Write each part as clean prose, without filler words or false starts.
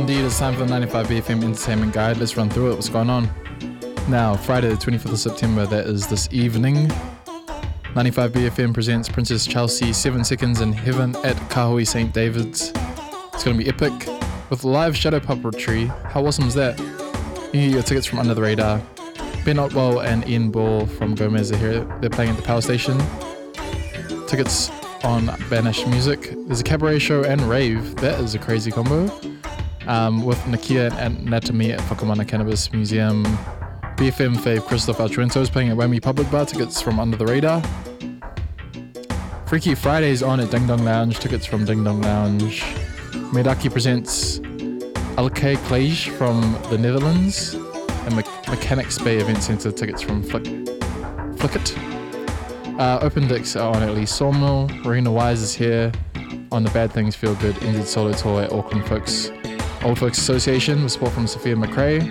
indeed, it's time for the 95BFM Entertainment Guide. Let's run through it. What's going on? Now, Friday the 25th of September, that is this evening. 95BFM presents Princess Chelsea 7 Seconds in Heaven at Kahui St. David's. It's going to be epic with live shadow puppetry. How awesome is that? You can get your tickets from Under the Radar. Ben Otwell and Ian Ball from Gomez are here. They're playing at the Power Station. Tickets on Banish Music. There's a cabaret show and rave. That is a crazy combo. With Nakia and Anatomy at Whakamana Cannabis Museum. BFM fave Christoph Alchuento is playing at Whammy Public Bar. Tickets from Under the Radar. Freaky Fridays on at Ding Dong Lounge. Tickets from Ding Dong Lounge. Medaki presents Alke Klage from the Netherlands. And Mechanics Bay Event Centre. Tickets from Flickit. Open Dicks are on at Lee Sawmill. Marina Wise is here on the Bad Things Feel Good NZ Solo Tour at Auckland Old Folks Association with support from Sophia McRae.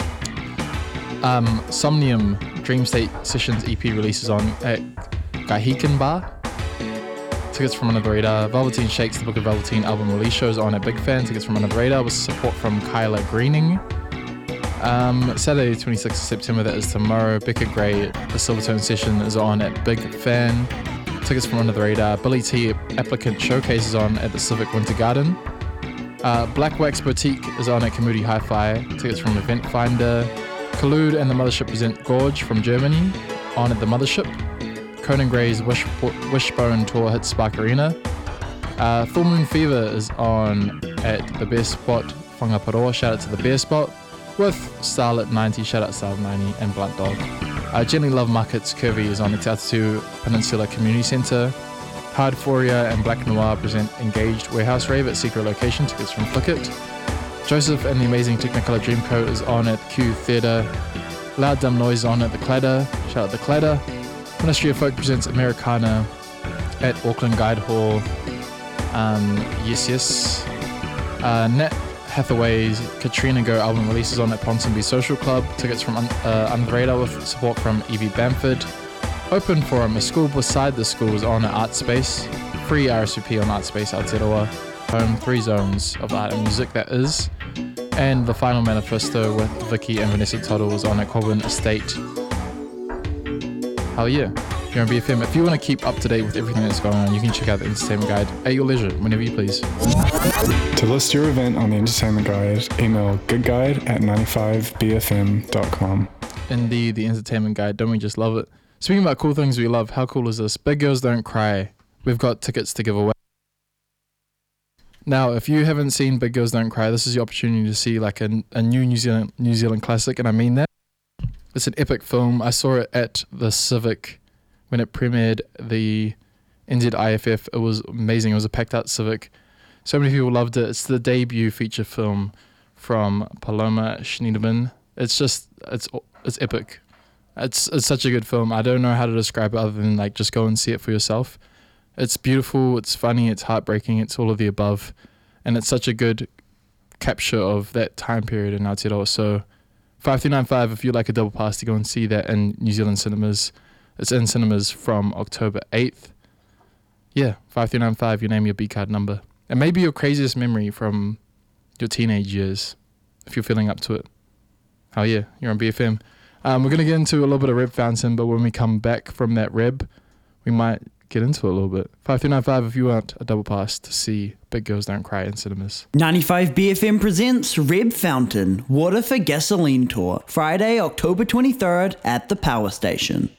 Somnium Dream State Sessions EP releases on at Gahiken Bar. Tickets from Under the Radar. Velveteen Shakes the Book of Velveteen album release shows on at Big Fan. Tickets from Under the Radar with support from Kyla Greening. Saturday 26th of September, that is tomorrow. Becca Gray, the Silvertone session is on at Big Fan. Tickets from Under the Radar. Billy T Applicant Showcase is on at the Civic Winter Garden. Black Wax Boutique is on at Kamudi Hi-Fi. Tickets from Event Finder. Collude and the Mothership present Gorge from Germany on at the Mothership. Conan Gray's Wishbone Tour hits Spark Arena. Full Moon Fever is on at the Bear Spot, Whangaparoa. Shout out to the Bear Spot. With Starlet 90, shout out Starlet 90 and Blunt Dog. Gently Love Markets Curvy is on at Te Atatu Peninsula Community Centre. Hardphoria and Black Noir present Engaged Warehouse Rave at Secret Location. Tickets from Flickit. Joseph and the Amazing Technicolor Dreamcoat is on at Q Theatre. Loud Dumb Noise is on at the Cladder. Shout out the Cladder. Ministry of Folk presents Americana at Auckland Guide Hall. Yes. Nat Hathaway's Katrina Go album releases on at Ponsonby Social Club. Tickets from Under the Radar with support from Evie Bamford. Open Forum, a school beside the school, is on at Art Space. Free RSVP on Art Space Aotearoa. Home 3 zones of art and music, that is. And the final manifesto with Vicky and Vanessa Tuttle was on at Corbin Estate. Hell yeah. You're on BFM. If you want to keep up to date with everything that's going on, you can check out the Entertainment Guide at your leisure, whenever you please. To list your event on the Entertainment Guide, email goodguide@95bfm.com. Indeed, the Entertainment Guide. Don't we just love it? Speaking about cool things we love, how cool is this? Big Girls Don't Cry. We've got tickets to give away. Now, if you haven't seen Big Girls Don't Cry, this is your opportunity to see like a new New Zealand classic, and I mean that. It's an epic film. I saw it at the Civic when it premiered the NZIFF. It was amazing. It was a packed out Civic. So many people loved it. It's the debut feature film from Paloma Schneiderman. It's epic. It's such a good film. I don't know how to describe it other than like just go and see it for yourself. It's beautiful, it's funny, it's heartbreaking, it's all of the above. And it's such a good capture of that time period in Aotearoa. So 5395, if you'd like a double pass to go and see that in New Zealand cinemas. It's in cinemas from October 8th. Yeah, 5395, you name your B card number. And maybe your craziest memory from your teenage years, if you're feeling up to it. Hell yeah, you're on BFM. We're going to get into a little bit of Reb Fountain, but when we come back from that Reb, we might get into it a little bit. 5395 if you want a double pass to see Big Girls Don't Cry in cinemas. 95BFM presents Reb Fountain, Water for Gasoline Tour, Friday, October 23rd at the Power Station.